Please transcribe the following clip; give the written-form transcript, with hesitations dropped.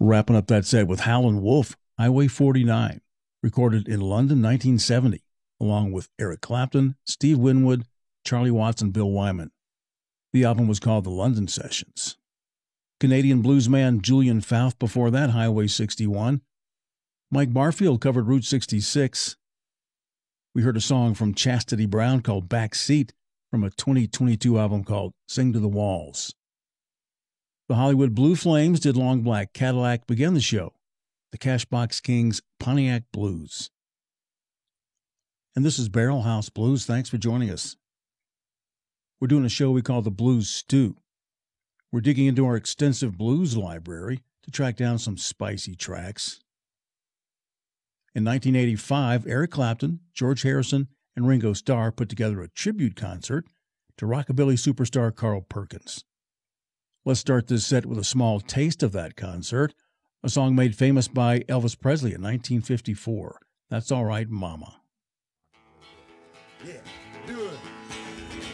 Wrapping up that set with Howlin' Wolf, Highway 49, recorded in London, 1970, along with Eric Clapton, Steve Winwood, Charlie Watts, and Bill Wyman. The album was called The London Sessions. Canadian bluesman Julian Pfaff before that, Highway 61. Mike Barfield covered Route 66. We heard a song from Chastity Brown called Backseat from a 2022 album called Sing to the Walls. The Hollywood Blue Flames did Long Black Cadillac begin the show. The Cashbox Kings Pontiac Blues. And this is Barrel House Blues. Thanks for joining us. We're doing a show we call the Blues Stew. We're digging into our extensive blues library to track down some spicy tracks. In 1985, Eric Clapton, George Harrison, and Ringo Starr put together a tribute concert to rockabilly superstar Carl Perkins. Let's start this set with a small taste of that concert, a song made famous by Elvis Presley in 1954. That's All Right, Mama. Yeah, do it.